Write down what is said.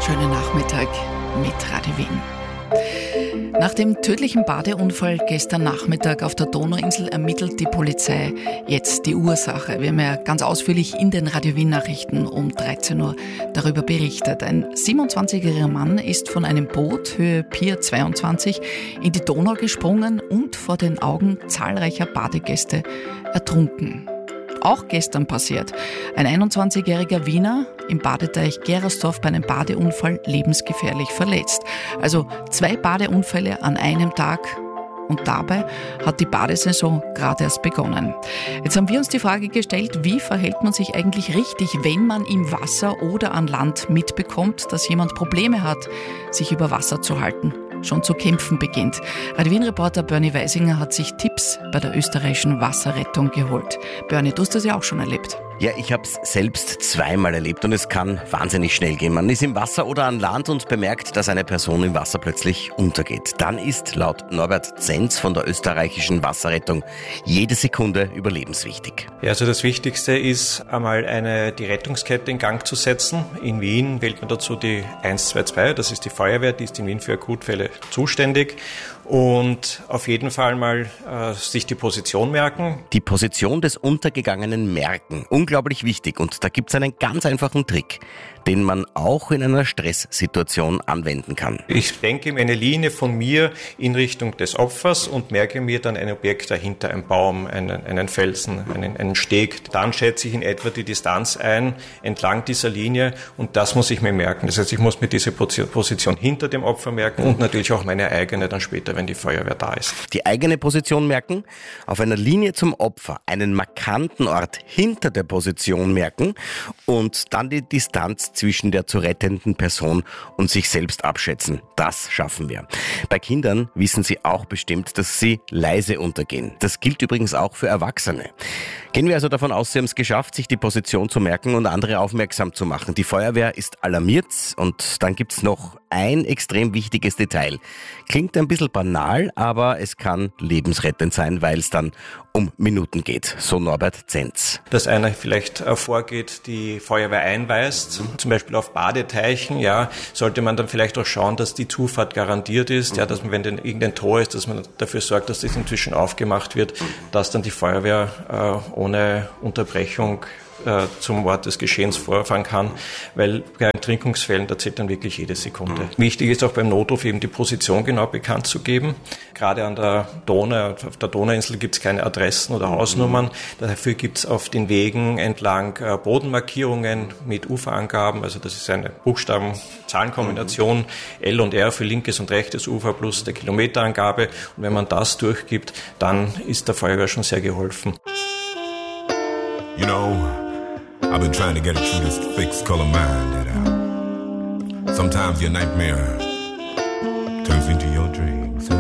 Schönen Nachmittag mit Radio Wien. Nach dem tödlichen Badeunfall gestern Nachmittag auf der Donauinsel ermittelt die Polizei jetzt die Ursache. Wir haben ja ganz ausführlich in den Radio Wien Nachrichten um 13 Uhr darüber berichtet. Ein 27-jähriger Mann ist von einem Boot Höhe Pier 22 in die Donau gesprungen und vor den Augen zahlreicher Badegäste ertrunken. Auch gestern passiert. Ein 21-jähriger Wiener im Badeteich Gerersdorf bei einem Badeunfall lebensgefährlich verletzt. Also 2 Badeunfälle an einem Tag. Und dabei hat die Badesaison gerade erst begonnen. Jetzt haben wir uns die Frage gestellt, wie verhält man sich eigentlich richtig, wenn man im Wasser oder an Land mitbekommt, dass jemand Probleme hat, sich über Wasser zu halten, schon zu kämpfen beginnt. Radio Wien-Reporter Bernie Weisinger hat sich Tipps bei der österreichischen Wasserrettung geholt. Bernie, du hast das ja auch schon erlebt. Ja, ich habe es selbst 2-mal erlebt und es kann wahnsinnig schnell gehen. Man ist im Wasser oder an Land und bemerkt, dass eine Person im Wasser plötzlich untergeht. Dann ist laut Norbert Zenz von der österreichischen Wasserrettung jede Sekunde überlebenswichtig. Ja, also das Wichtigste ist einmal die Rettungskette in Gang zu setzen. In Wien wählt man dazu die 122, das ist die Feuerwehr, die ist in Wien für Akutfälle zuständig. Und auf jeden Fall mal sich die Position merken. Die Position des Untergegangenen merken. Unglaublich wichtig. Und da gibt's einen ganz einfachen Trick, den man auch in einer Stresssituation anwenden kann. Ich denke mir eine Linie von mir in Richtung des Opfers und merke mir dann ein Objekt dahinter, ein Baum, einen Felsen, einen Steg. Dann schätze ich in etwa die Distanz ein entlang dieser Linie und das muss ich mir merken. Das heißt, ich muss mir diese Position hinter dem Opfer merken und natürlich auch meine eigene dann später, wenn die Feuerwehr da ist. Die eigene Position merken, auf einer Linie zum Opfer einen markanten Ort hinter der Position merken und dann die Distanz zwischen der zu rettenden Person und sich selbst abschätzen. Das schaffen wir. Bei Kindern wissen sie auch bestimmt, dass sie leise untergehen. Das gilt übrigens auch für Erwachsene. Gehen wir also davon aus, Sie haben es geschafft, sich die Position zu merken und andere aufmerksam zu machen. Die Feuerwehr ist alarmiert und dann gibt's noch ein extrem wichtiges Detail. Klingt ein bisschen banal, aber es kann lebensrettend sein, weil es dann um Minuten geht, so Norbert Zenz. Dass einer vielleicht vorgeht, die Feuerwehr einweist, zum Beispiel auf Badeteichen, ja, sollte man dann vielleicht auch schauen, dass die Zufahrt garantiert ist, ja, dass man, wenn denn irgendein Tor ist, dass man dafür sorgt, dass das inzwischen aufgemacht wird, dass dann die Feuerwehr ohne Unterbrechung zum Ort des Geschehens vorfahren kann, weil bei Ertrinkungsfällen, da zählt dann wirklich jede Sekunde. Wichtig ist auch beim Notruf eben die Position genau bekannt zu geben. Gerade an der Donau, auf der Donauinsel gibt es keine Adressen oder Hausnummern. Dafür gibt es auf den Wegen entlang Bodenmarkierungen mit Uferangaben. Also das ist eine Buchstaben-Zahlenkombination, L und R für linkes und rechtes Ufer plus der Kilometerangabe. Und wenn man das durchgibt, dann ist der Feuerwehr schon sehr geholfen. You know, I've been trying to get it through this fixed color mind that sometimes your nightmare turns into your dream.